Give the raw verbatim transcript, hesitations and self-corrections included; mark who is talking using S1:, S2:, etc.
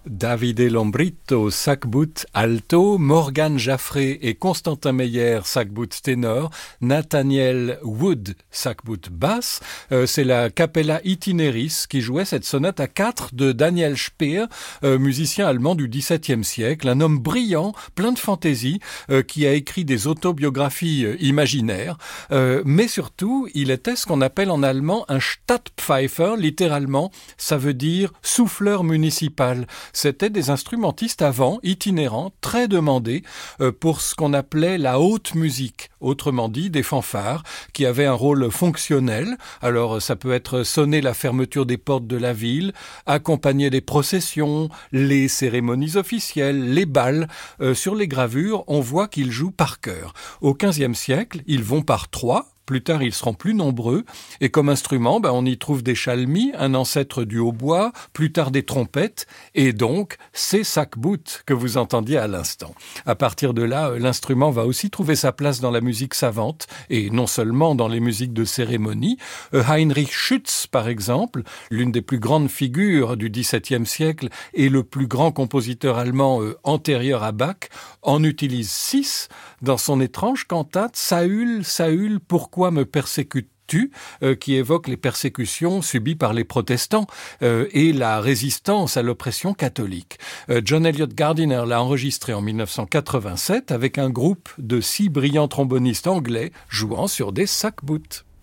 S1: Davide Lambrito, sac-bout alto, Morgan Jaffré et Constantin Meyer, sac-bout ténor, Nathaniel Wood, sac-bout basse. Euh, c'est la Capella Itineris qui jouait cette sonate à quatre de Daniel Speer, euh, musicien allemand du dix-septième siècle, un homme brillant, plein de fantaisie, euh, qui a écrit des autobiographies euh, imaginaires, euh, mais surtout, il était ce qu'on appelle en allemand un Stadtpfeifer, littéralement, ça veut dire souffleur municipal. C'était des instrumentistes avant, itinérants, très demandés euh, pour ce qu'on appelait la haute musique, autrement dit des fanfares, qui avaient un rôle fonctionnel. Alors ça peut être sonner la fermeture des portes de la ville, accompagner les processions, les cérémonies officielles, les bals. Euh, sur les gravures, on voit qu'ils jouent par chœur. Au quinzième siècle, ils vont par trois. Plus tard, ils seront plus nombreux. Et comme instrument, ben, on y trouve des chalmis, un ancêtre du hautbois, plus tard des trompettes, et donc ces sac-bout que vous entendiez à l'instant. À partir de là, l'instrument va aussi trouver sa place dans la musique savante, et non seulement dans les musiques de cérémonie. Heinrich Schütz, par exemple, l'une des plus grandes figures du dix-septième siècle et le plus grand compositeur allemand euh, antérieur à Bach, en utilise six dans son étrange cantate « Saül, Saül, pourquoi Pourquoi me persécutes-tu euh, qui évoque les persécutions subies par les protestants euh, et la résistance à l'oppression catholique. Euh, John Eliot Gardiner l'a enregistré en dix-neuf cent quatre-vingt-sept avec un groupe de six brillants trombonistes anglais jouant sur des sac-bout.